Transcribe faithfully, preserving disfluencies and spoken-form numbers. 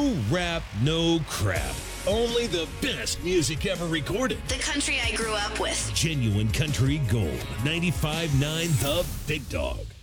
No rap, no crap. Only the best music ever recorded. The country I grew up with. Genuine Country Gold. ninety-five point nine The Big Dog.